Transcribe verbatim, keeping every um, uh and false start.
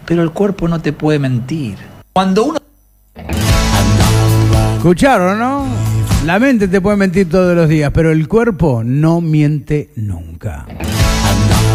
pero el cuerpo no te puede mentir. Cuando uno... ¿Escucharon, no? La mente te puede mentir todos los días, pero el cuerpo no miente nunca.